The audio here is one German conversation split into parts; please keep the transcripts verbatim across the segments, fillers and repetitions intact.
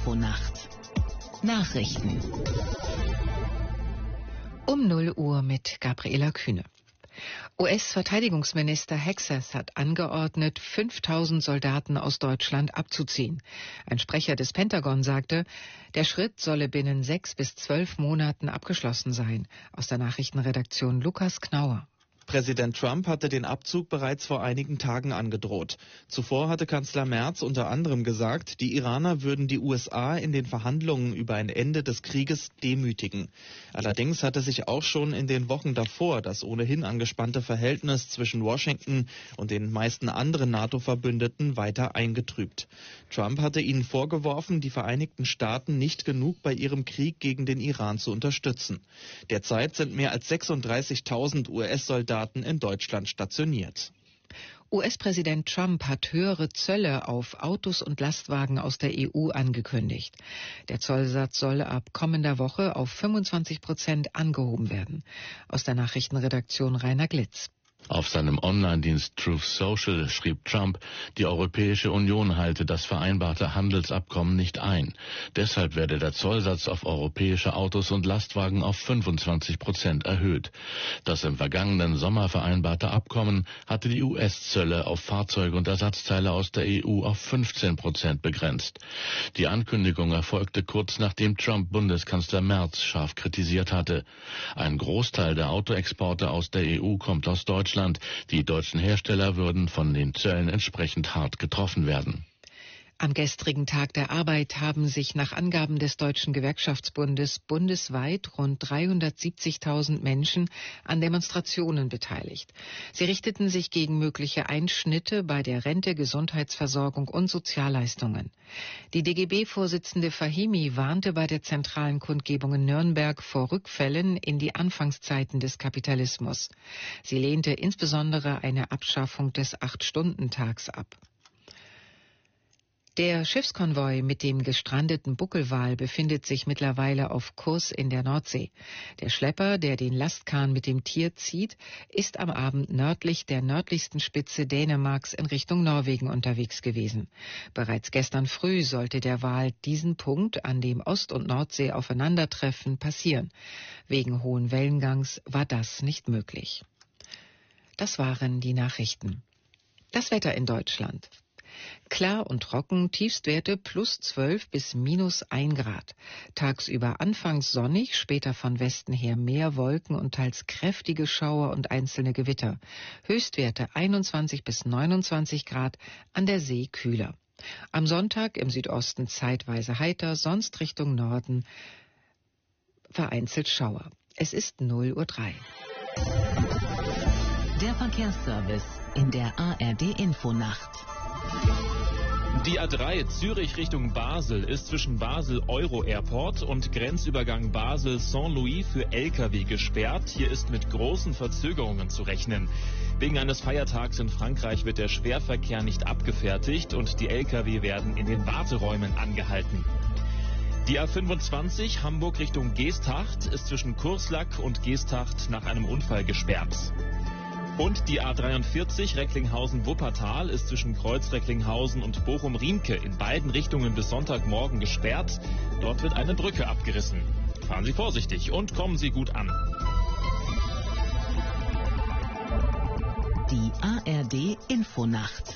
Infonacht Nachrichten Um null Uhr mit Gabriela Kühne. U S-Verteidigungsminister Hegseth hat angeordnet, fünftausend Soldaten aus Deutschland abzuziehen. Ein Sprecher des Pentagon sagte, der Schritt solle binnen sechs bis zwölf Monaten abgeschlossen sein. Aus der Nachrichtenredaktion Lukas Knauer. Präsident Trump hatte den Abzug bereits vor einigen Tagen angedroht. Zuvor hatte Kanzler Merz unter anderem gesagt, die Iraner würden die U S A in den Verhandlungen über ein Ende des Krieges demütigen. Allerdings hatte sich auch schon in den Wochen davor das ohnehin angespannte Verhältnis zwischen Washington und den meisten anderen NATO-Verbündeten weiter eingetrübt. Trump hatte ihnen vorgeworfen, die Vereinigten Staaten nicht genug bei ihrem Krieg gegen den Iran zu unterstützen. Derzeit sind mehr als sechsunddreißigtausend U S-Soldaten in Deutschland stationiert. U S-Präsident Trump hat höhere Zölle auf Autos und Lastwagen aus der E U angekündigt. Der Zollsatz soll ab kommender Woche auf fünfundzwanzig Prozent angehoben werden. Aus der Nachrichtenredaktion Rainer Glitz. Auf seinem Online-Dienst Truth Social schrieb Trump, die Europäische Union halte das vereinbarte Handelsabkommen nicht ein. Deshalb werde der Zollsatz auf europäische Autos und Lastwagen auf fünfundzwanzig Prozent erhöht. Das im vergangenen Sommer vereinbarte Abkommen hatte die U S-Zölle auf Fahrzeuge und Ersatzteile aus der E U auf fünfzehn Prozent begrenzt. Die Ankündigung erfolgte kurz nachdem Trump Bundeskanzler Merz scharf kritisiert hatte. Ein Großteil der Autoexporte aus der E U kommt aus Deutschland. Die deutschen Hersteller würden von den Zöllen entsprechend hart getroffen werden. Am gestrigen Tag der Arbeit haben sich nach Angaben des Deutschen Gewerkschaftsbundes bundesweit rund dreihundertsiebzigtausend Menschen an Demonstrationen beteiligt. Sie richteten sich gegen mögliche Einschnitte bei der Rente, Gesundheitsversorgung und Sozialleistungen. Die D G B-Vorsitzende Fahimi warnte bei der zentralen Kundgebung in Nürnberg vor Rückfällen in die Anfangszeiten des Kapitalismus. Sie lehnte insbesondere eine Abschaffung des Acht-Stunden-Tags ab. Der Schiffskonvoi mit dem gestrandeten Buckelwal befindet sich mittlerweile auf Kurs in der Nordsee. Der Schlepper, der den Lastkahn mit dem Tier zieht, ist am Abend nördlich der nördlichsten Spitze Dänemarks in Richtung Norwegen unterwegs gewesen. Bereits gestern früh sollte der Wal diesen Punkt, an dem Ost- und Nordsee aufeinandertreffen, passieren. Wegen hohen Wellengangs war das nicht möglich. Das waren die Nachrichten. Das Wetter in Deutschland. Klar und trocken, Tiefstwerte plus zwölf bis minus ein Grad. Tagsüber anfangs sonnig, später von Westen her mehr Wolken und teils kräftige Schauer und einzelne Gewitter. Höchstwerte einundzwanzig bis neunundzwanzig Grad, an der See kühler. Am Sonntag im Südosten zeitweise heiter, sonst Richtung Norden vereinzelt Schauer. Es ist null Uhr drei. Der Verkehrsservice in der A R D-Infonacht. Die A drei Zürich Richtung Basel ist zwischen Basel Euro Airport und Grenzübergang Basel Saint-Louis für L K W gesperrt. Hier ist mit großen Verzögerungen zu rechnen. Wegen eines Feiertags in Frankreich wird der Schwerverkehr nicht abgefertigt und die L K W werden in den Warteräumen angehalten. Die A fünfundzwanzig Hamburg Richtung Geesthacht ist zwischen Kurslack und Geesthacht nach einem Unfall gesperrt. Und die A dreiundvierzig Recklinghausen-Wuppertal ist zwischen Kreuz-Recklinghausen und Bochum-Riemke in beiden Richtungen bis Sonntagmorgen gesperrt. Dort wird eine Brücke abgerissen. Fahren Sie vorsichtig und kommen Sie gut an. Die A R D-Infonacht.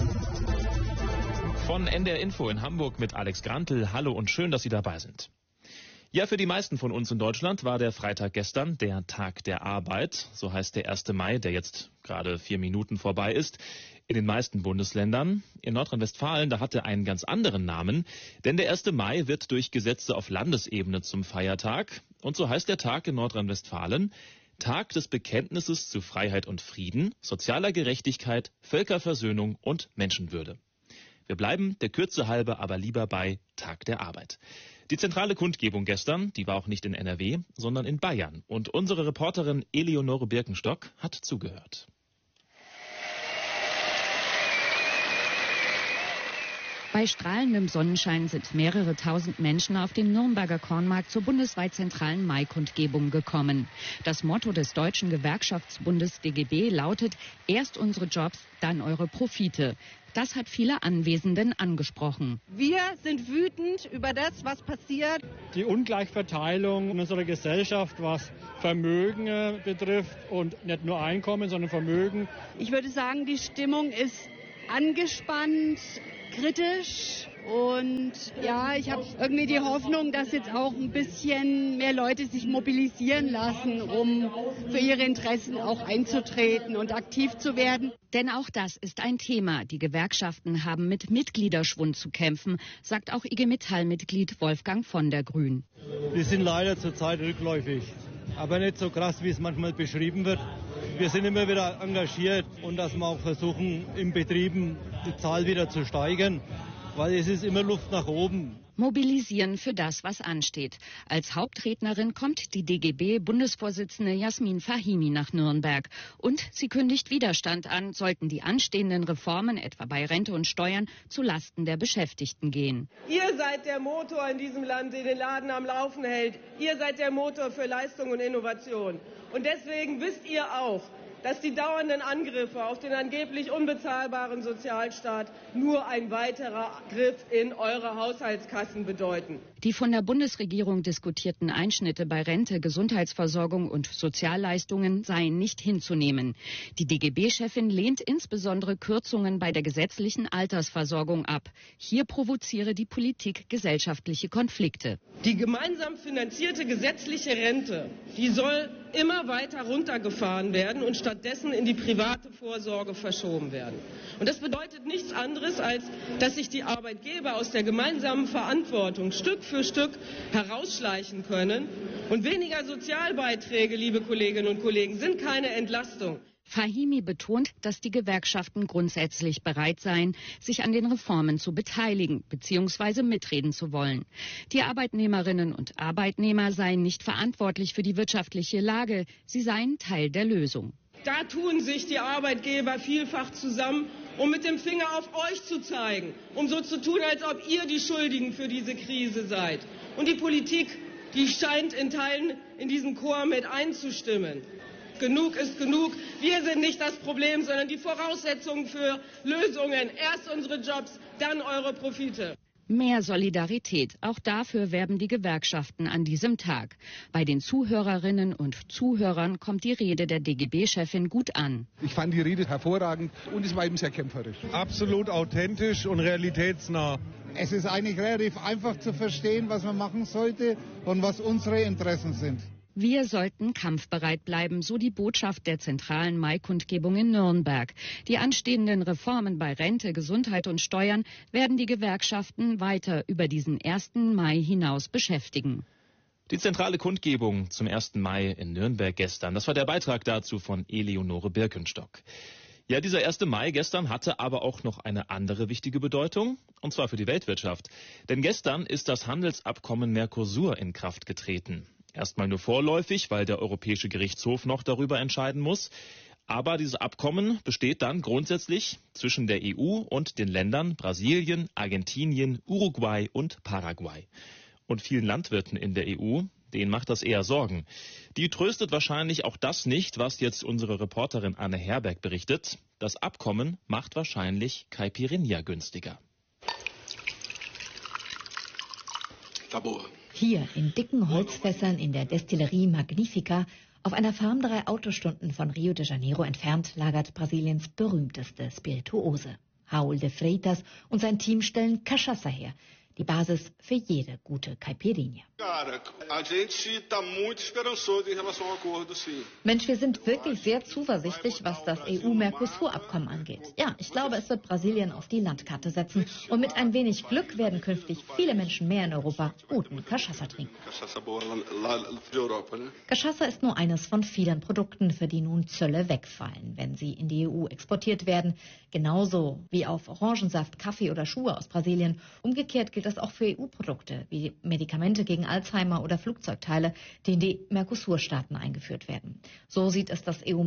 Von N D R Info in Hamburg mit Alex Grantl. Hallo und schön, dass Sie dabei sind. Ja, für die meisten von uns in Deutschland war der Freitag gestern der Tag der Arbeit. So heißt der erste Mai, der jetzt gerade vier Minuten vorbei ist. In den meisten Bundesländern. In Nordrhein-Westfalen, da hat er einen ganz anderen Namen. Denn der erste Mai wird durch Gesetze auf Landesebene zum Feiertag. Und so heißt der Tag in Nordrhein-Westfalen Tag des Bekenntnisses zu Freiheit und Frieden, sozialer Gerechtigkeit, Völkerversöhnung und Menschenwürde. Wir bleiben der Kürze halber aber lieber bei Tag der Arbeit. Die zentrale Kundgebung gestern, die war auch nicht in N R W, sondern in Bayern. Und unsere Reporterin Eleonore Birkenstock hat zugehört. Bei strahlendem Sonnenschein sind mehrere tausend Menschen auf dem Nürnberger Kornmarkt zur bundesweit zentralen Maikundgebung gekommen. Das Motto des Deutschen Gewerkschaftsbundes D G B lautet: Erst unsere Jobs, dann eure Profite. Das hat viele Anwesenden angesprochen. Wir sind wütend über das, was passiert. Die Ungleichverteilung in unserer Gesellschaft, was Vermögen betrifft und nicht nur Einkommen, sondern Vermögen. Ich würde sagen, die Stimmung ist angespannt, kritisch. Und ja, ich habe irgendwie die Hoffnung, dass jetzt auch ein bisschen mehr Leute sich mobilisieren lassen, um für ihre Interessen auch einzutreten und aktiv zu werden. Denn auch das ist ein Thema. Die Gewerkschaften haben mit Mitgliederschwund zu kämpfen, sagt auch I G Metall-Mitglied Wolfgang von der Grün. Wir sind leider zurzeit rückläufig, aber nicht so krass, wie es manchmal beschrieben wird. Wir sind immer wieder engagiert und dass wir auch versuchen, in Betrieben die Zahl wieder zu steigern. Weil es ist immer Luft nach oben. Mobilisieren für das, was ansteht. Als Hauptrednerin kommt die D G B-Bundesvorsitzende Jasmin Fahimi nach Nürnberg. Und sie kündigt Widerstand an, sollten die anstehenden Reformen, etwa bei Rente und Steuern, zu Lasten der Beschäftigten gehen. Ihr seid der Motor in diesem Land, der den Laden am Laufen hält. Ihr seid der Motor für Leistung und Innovation. Und deswegen wisst ihr auch, dass die dauernden Angriffe auf den angeblich unbezahlbaren Sozialstaat nur ein weiterer Griff in eure Haushaltskassen bedeuten. Die von der Bundesregierung diskutierten Einschnitte bei Rente, Gesundheitsversorgung und Sozialleistungen seien nicht hinzunehmen. Die D G B-Chefin lehnt insbesondere Kürzungen bei der gesetzlichen Altersversorgung ab. Hier provoziere die Politik gesellschaftliche Konflikte. Die gemeinsam finanzierte gesetzliche Rente, die soll immer weiter runtergefahren werden und stattdessen in die private Vorsorge verschoben werden. Und das bedeutet nichts anderes, als dass sich die Arbeitgeber aus der gemeinsamen Verantwortung Stück für Stück herausschleichen können. Und weniger Sozialbeiträge, liebe Kolleginnen und Kollegen, sind keine Entlastung. Fahimi betont, dass die Gewerkschaften grundsätzlich bereit seien, sich an den Reformen zu beteiligen bzw. mitreden zu wollen. Die Arbeitnehmerinnen und Arbeitnehmer seien nicht verantwortlich für die wirtschaftliche Lage, sie seien Teil der Lösung. Da tun sich die Arbeitgeber vielfach zusammen, um mit dem Finger auf euch zu zeigen, um so zu tun, als ob ihr die Schuldigen für diese Krise seid. Und die Politik, die scheint in Teilen in diesen Chor mit einzustimmen. Genug ist genug. Wir sind nicht das Problem, sondern die Voraussetzungen für Lösungen. Erst unsere Jobs, dann eure Profite. Mehr Solidarität. Auch dafür werben die Gewerkschaften an diesem Tag. Bei den Zuhörerinnen und Zuhörern kommt die Rede der D G B-Chefin gut an. Ich fand die Rede hervorragend und es war eben sehr kämpferisch. Absolut authentisch und realitätsnah. Es ist eigentlich relativ einfach zu verstehen, was man machen sollte und was unsere Interessen sind. Wir sollten kampfbereit bleiben, so die Botschaft der zentralen Maikundgebung in Nürnberg. Die anstehenden Reformen bei Rente, Gesundheit und Steuern werden die Gewerkschaften weiter über diesen ersten Mai hinaus beschäftigen. Die zentrale Kundgebung zum ersten Mai in Nürnberg gestern. Das war der Beitrag dazu von Eleonore Birkenstock. Ja, dieser erste Mai gestern hatte aber auch noch eine andere wichtige Bedeutung, und zwar für die Weltwirtschaft. Denn gestern ist das Handelsabkommen Mercosur in Kraft getreten. Erstmal nur vorläufig, weil der Europäische Gerichtshof noch darüber entscheiden muss. Aber dieses Abkommen besteht dann grundsätzlich zwischen der E U und den Ländern Brasilien, Argentinien, Uruguay und Paraguay. Und vielen Landwirten in der E U, denen macht das eher Sorgen. Die tröstet wahrscheinlich auch das nicht, was jetzt unsere Reporterin Anne Herberg berichtet. Das Abkommen macht wahrscheinlich Caipirinha günstiger. Hier in dicken Holzfässern in der Destillerie Magnifica, auf einer Farm drei Autostunden von Rio de Janeiro entfernt, lagert Brasiliens berühmteste Spirituose. Raul de Freitas und sein Team stellen Cachaça her, die Basis für jede gute Caipirinha. Mensch, wir sind wirklich sehr zuversichtlich, was das E U-Mercosur-Abkommen angeht. Ja, ich glaube, es wird Brasilien auf die Landkarte setzen. Und mit ein wenig Glück werden künftig viele Menschen mehr in Europa guten Cachaça trinken. Cachaça ist nur eines von vielen Produkten, für die nun Zölle wegfallen, wenn sie in die E U exportiert werden. Genauso wie auf Orangensaft, Kaffee oder Schuhe aus Brasilien. Umgekehrt gilt das auch für E U-Produkte, wie Medikamente gegen Alzheimer oder Flugzeugteile, die in die Mercosur-Staaten eingeführt werden. So sieht es das E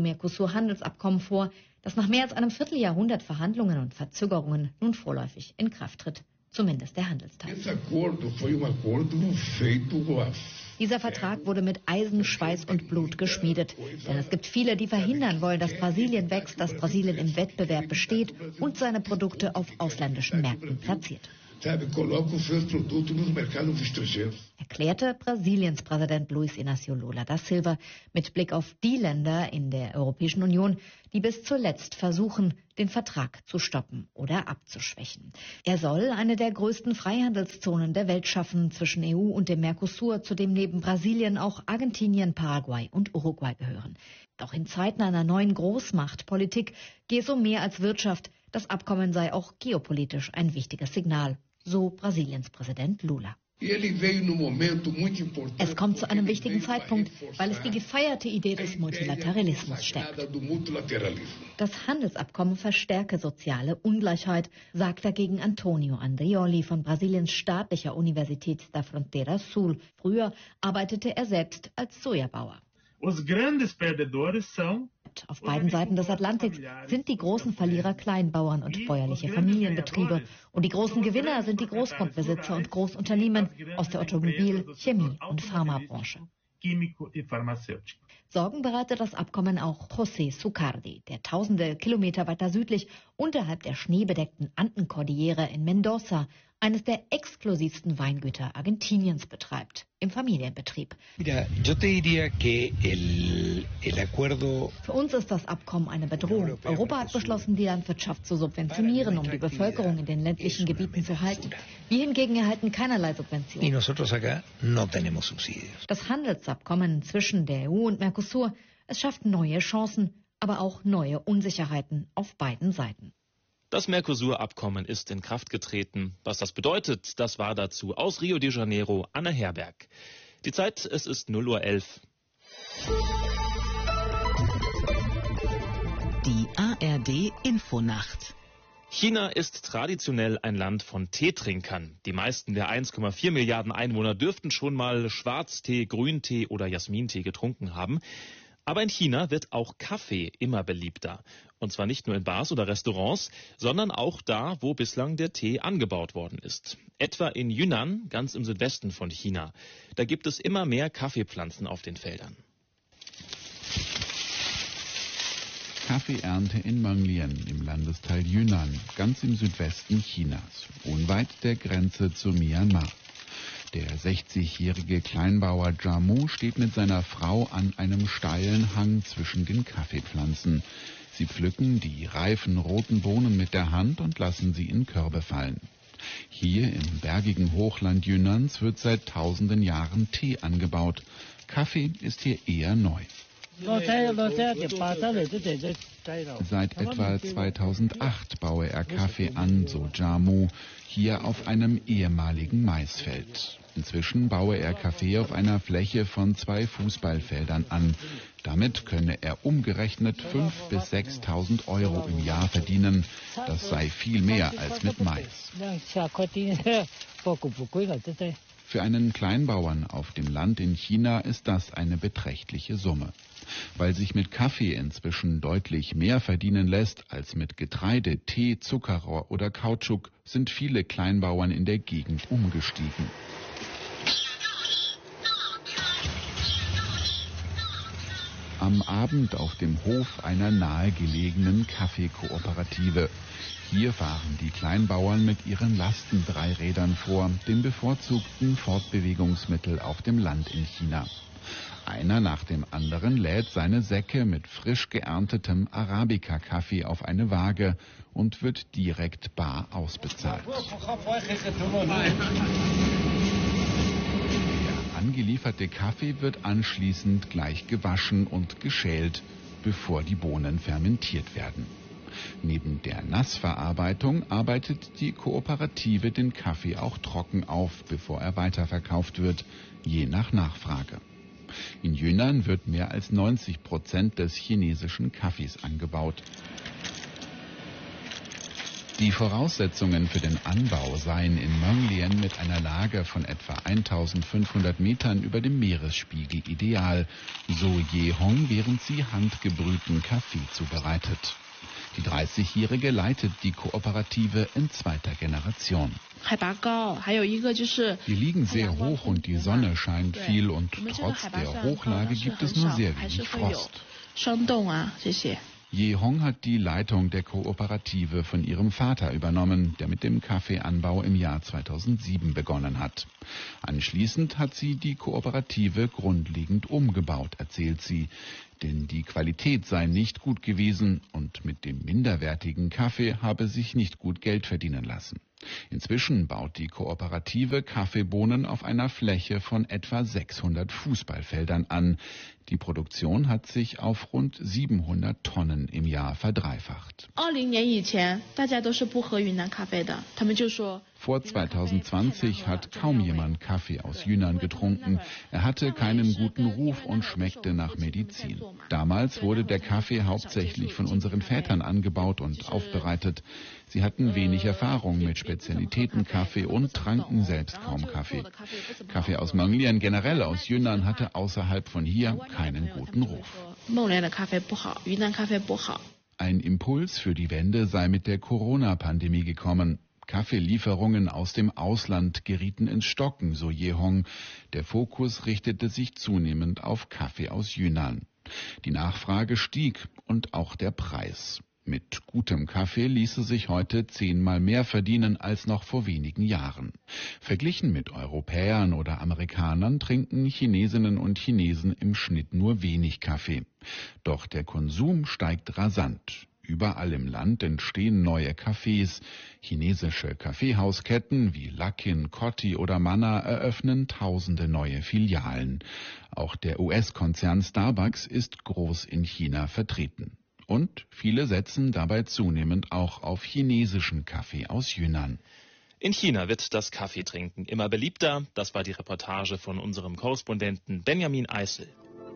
U-Mercosur-Handelsabkommen vor, das nach mehr als einem Vierteljahrhundert Verhandlungen und Verzögerungen nun vorläufig in Kraft tritt zumindest der Handelsteil. Dieser Vertrag wurde mit Eisen, Schweiß und Blut geschmiedet. Denn es gibt viele, die verhindern wollen, dass Brasilien wächst, dass Brasilien im Wettbewerb besteht und seine Produkte auf ausländischen Märkten platziert. Erklärte Brasiliens Präsident Luiz Inácio Lula da Silva mit Blick auf die Länder in der Europäischen Union, die bis zuletzt versuchen, den Vertrag zu stoppen oder abzuschwächen. Er soll eine der größten Freihandelszonen der Welt schaffen zwischen E U und dem Mercosur, zu dem neben Brasilien auch Argentinien, Paraguay und Uruguay gehören. Doch in Zeiten einer neuen Großmachtpolitik gehe es um mehr als Wirtschaft. Das Abkommen sei auch geopolitisch ein wichtiges Signal, so Brasiliens Präsident Lula. Es kommt zu einem wichtigen Zeitpunkt, weil es die gefeierte Idee des Multilateralismus stärkt. Das Handelsabkommen verstärke soziale Ungleichheit, sagt dagegen Antonio Andrioli von Brasiliens staatlicher Universität da Fronteira Sul. Früher arbeitete er selbst als Sojabauer. Auf beiden Seiten des Atlantiks sind die großen Verlierer Kleinbauern und bäuerliche Familienbetriebe. Und die großen Gewinner sind die Großgrundbesitzer und Großunternehmen aus der Automobil-, Chemie- und Pharmabranche. Sorgen bereitet das Abkommen auch José Sucardi, der tausende Kilometer weiter südlich unterhalb der schneebedeckten Andenkordillere in Mendoza eines der exklusivsten Weingüter Argentiniens betreibt, im Familienbetrieb. Für uns ist das Abkommen eine Bedrohung. Europa hat beschlossen, die Landwirtschaft zu subventionieren, um die Bevölkerung in den ländlichen Gebieten zu halten. Wir hingegen erhalten keinerlei Subventionen. Das Handelsabkommen zwischen der E U und Mercosur, es schafft neue Chancen, aber auch neue Unsicherheiten auf beiden Seiten. Das Mercosur-Abkommen ist in Kraft getreten. Was das bedeutet, das war dazu aus Rio de Janeiro Anne Herberg. Die Zeit, es ist null Uhr elf. Die A R D-Infonacht. China ist traditionell ein Land von Teetrinkern. Die meisten der eins Komma vier Milliarden Einwohner dürften schon mal Schwarztee, Grüntee oder Jasmintee getrunken haben. Aber in China wird auch Kaffee immer beliebter. Und zwar nicht nur in Bars oder Restaurants, sondern auch da, wo bislang der Tee angebaut worden ist. Etwa in Yunnan, ganz im Südwesten von China. Da gibt es immer mehr Kaffeepflanzen auf den Feldern. Kaffeeernte in Menglian im Landesteil Yunnan, ganz im Südwesten Chinas, unweit der Grenze zu Myanmar. Der sechzigjährige Kleinbauer Jamu steht mit seiner Frau an einem steilen Hang zwischen den Kaffeepflanzen. Sie pflücken die reifen roten Bohnen mit der Hand und lassen sie in Körbe fallen. Hier im bergigen Hochland Yunnans wird seit tausenden Jahren Tee angebaut. Kaffee ist hier eher neu. Seit etwa zweitausendacht baue er Kaffee an, so Jamu, hier auf einem ehemaligen Maisfeld. Inzwischen baue er Kaffee auf einer Fläche von zwei Fußballfeldern an. Damit könne er umgerechnet fünftausend bis sechstausend Euro im Jahr verdienen. Das sei viel mehr als mit Mais. Für einen Kleinbauern auf dem Land in China ist das eine beträchtliche Summe. Weil sich mit Kaffee inzwischen deutlich mehr verdienen lässt als mit Getreide, Tee, Zuckerrohr oder Kautschuk, sind viele Kleinbauern in der Gegend umgestiegen. Am Abend auf dem Hof einer nahegelegenen Kaffeekooperative. Hier fahren die Kleinbauern mit ihren Lastendreirädern vor, dem bevorzugten Fortbewegungsmittel auf dem Land in China. Einer nach dem anderen lädt seine Säcke mit frisch geerntetem Arabica-Kaffee auf eine Waage und wird direkt bar ausbezahlt. Der angelieferte Kaffee wird anschließend gleich gewaschen und geschält, bevor die Bohnen fermentiert werden. Neben der Nassverarbeitung arbeitet die Kooperative den Kaffee auch trocken auf, bevor er weiterverkauft wird, je nach Nachfrage. In Yunnan wird mehr als neunzig Prozent des chinesischen Kaffees angebaut. Die Voraussetzungen für den Anbau seien in Menglian mit einer Lage von etwa eintausendfünfhundert Metern über dem Meeresspiegel ideal, so Ye Hong, während sie handgebrühten Kaffee zubereitet. Die dreißigjährige leitet die Kooperative in zweiter Generation. Die liegen sehr hoch und die Sonne scheint viel und trotz der Hochlage gibt es nur sehr wenig Frost. Ye Hong hat die Leitung der Kooperative von ihrem Vater übernommen, der mit dem Kaffeeanbau im Jahr zweitausendsieben begonnen hat. Anschließend hat sie die Kooperative grundlegend umgebaut, erzählt sie. Denn die Qualität sei nicht gut gewesen und mit dem minderwertigen Kaffee habe sich nicht gut Geld verdienen lassen. Inzwischen baut die Kooperative Kaffeebohnen auf einer Fläche von etwa sechshundert Fußballfeldern an. Die Produktion hat sich auf rund siebenhundert Tonnen im Jahr verdreifacht. Vor zweitausendzwanzig hat kaum jemand Kaffee aus Yunnan getrunken. Er hatte keinen guten Ruf und schmeckte nach Medizin. Damals wurde der Kaffee hauptsächlich von unseren Vätern angebaut und aufbereitet. Sie hatten wenig Erfahrung mit Spezialitätenkaffee und tranken selbst kaum Kaffee. Kaffee aus Manglian, generell aus Yunnan, hatte außerhalb von hier keinen guten Ruf. Ein Impuls für die Wende sei mit der Corona-Pandemie gekommen. Kaffeelieferungen aus dem Ausland gerieten ins Stocken, so Ye Hong. Der Fokus richtete sich zunehmend auf Kaffee aus Yunnan. Die Nachfrage stieg und auch der Preis. Mit gutem Kaffee ließe sich heute zehnmal mehr verdienen als noch vor wenigen Jahren. Verglichen mit Europäern oder Amerikanern trinken Chinesinnen und Chinesen im Schnitt nur wenig Kaffee. Doch der Konsum steigt rasant. Überall im Land entstehen neue Cafés. Chinesische Kaffeehausketten wie Luckin, Cotti oder Manna eröffnen tausende neue Filialen. Auch der U S-Konzern Starbucks ist groß in China vertreten. Und viele setzen dabei zunehmend auch auf chinesischen Kaffee aus Yunnan. In China wird das Kaffeetrinken immer beliebter. Das war die Reportage von unserem Korrespondenten Benjamin Eisel.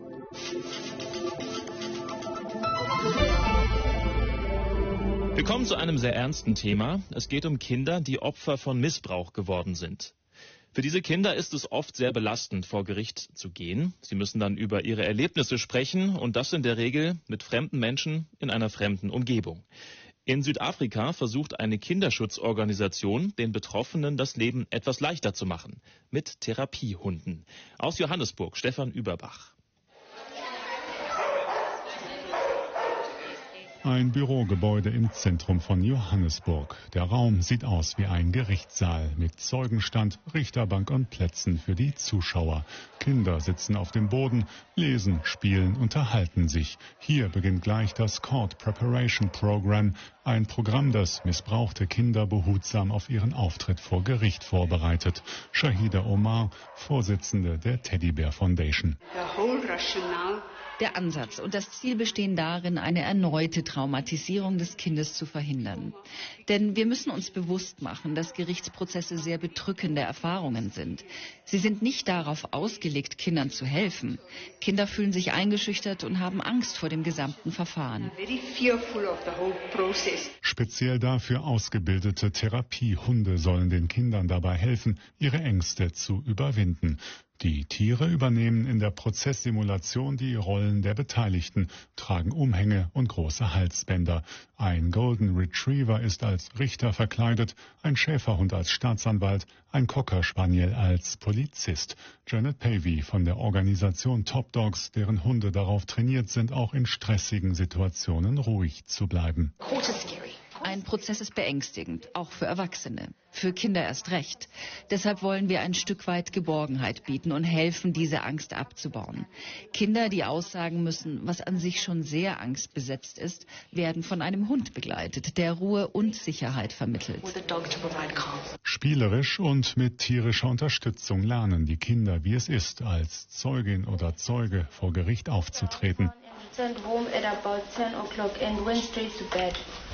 Wir kommen zu einem sehr ernsten Thema. Es geht um Kinder, die Opfer von Missbrauch geworden sind. Für diese Kinder ist es oft sehr belastend, vor Gericht zu gehen. Sie müssen dann über ihre Erlebnisse sprechen und das in der Regel mit fremden Menschen in einer fremden Umgebung. In Südafrika versucht eine Kinderschutzorganisation, den Betroffenen das Leben etwas leichter zu machen. Mit Therapiehunden. Aus Johannesburg, Stefan Überbach. Ein Bürogebäude im Zentrum von Johannesburg. Der Raum sieht aus wie ein Gerichtssaal mit Zeugenstand, Richterbank und Plätzen für die Zuschauer. Kinder sitzen auf dem Boden, lesen, spielen, unterhalten sich. Hier beginnt gleich das Court Preparation Program, ein Programm, das missbrauchte Kinder behutsam auf ihren Auftritt vor Gericht vorbereitet. Shahida Omar, Vorsitzende der Teddybear Foundation. Der Ansatz und das Ziel bestehen darin, eine erneute Traumatisierung des Kindes zu verhindern. Denn wir müssen uns bewusst machen, dass Gerichtsprozesse sehr bedrückende Erfahrungen sind. Sie sind nicht darauf ausgelegt, Kindern zu helfen. Kinder fühlen sich eingeschüchtert und haben Angst vor dem gesamten Verfahren. Speziell dafür ausgebildete Therapiehunde sollen den Kindern dabei helfen, ihre Ängste zu überwinden. Die Tiere übernehmen in der Prozesssimulation die Rollen der Beteiligten, tragen Umhänge und große Halsbänder. Ein Golden Retriever ist als Richter verkleidet, ein Schäferhund als Staatsanwalt, ein Cocker Spaniel als Polizist. Janet Pavey von der Organisation Top Dogs, deren Hunde darauf trainiert sind, auch in stressigen Situationen ruhig zu bleiben. Ein Prozess ist beängstigend, auch für Erwachsene, für Kinder erst recht. Deshalb wollen wir ein Stück weit Geborgenheit bieten und helfen, diese Angst abzubauen. Kinder, die aussagen müssen, was an sich schon sehr angstbesetzt ist, werden von einem Hund begleitet, der Ruhe und Sicherheit vermittelt. Spielerisch und mit tierischer Unterstützung lernen die Kinder, wie es ist, als Zeugin oder Zeuge vor Gericht aufzutreten. Home at about ten o'clock and went straight to bed.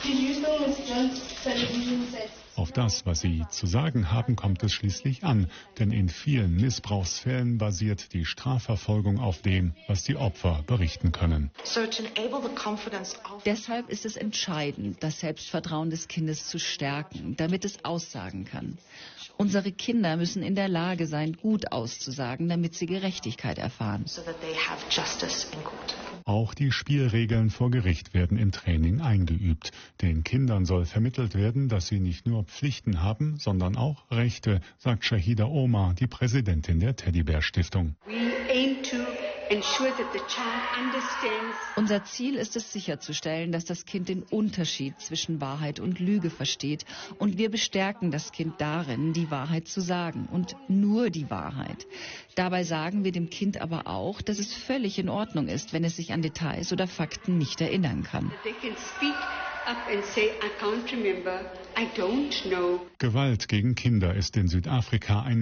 Auf das, was sie zu sagen haben, kommt es schließlich an, denn in vielen Missbrauchsfällen basiert die Strafverfolgung auf dem, was die Opfer berichten können. Deshalb ist es entscheidend, das Selbstvertrauen des Kindes zu stärken, damit es aussagen kann. Unsere Kinder müssen in der Lage sein, gut auszusagen, damit sie Gerechtigkeit erfahren. Auch die Spielregeln vor Gericht werden im Training eingeübt. Den Kindern soll vermittelt werden, dass sie nicht nur Pflichten haben, sondern auch Rechte, sagt Shahida Omar, die Präsidentin der Teddybär-Stiftung. Unser Ziel ist es sicherzustellen, dass das Kind den Unterschied zwischen Wahrheit und Lüge versteht. Und wir bestärken das Kind darin, die Wahrheit zu sagen und nur die Wahrheit. Dabei sagen wir dem Kind aber auch, dass es völlig in Ordnung ist, wenn es sich an Details oder Fakten nicht erinnern kann. Gewalt gegen Kinder ist in Südafrika ein